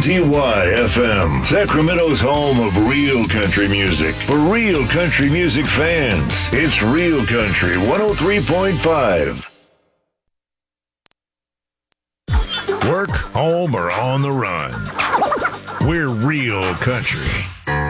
WNTY-FM, Sacramento's home of real country music. For real country music fans, it's Real Country 103.5. Work, home, or on the run. We're Real Country.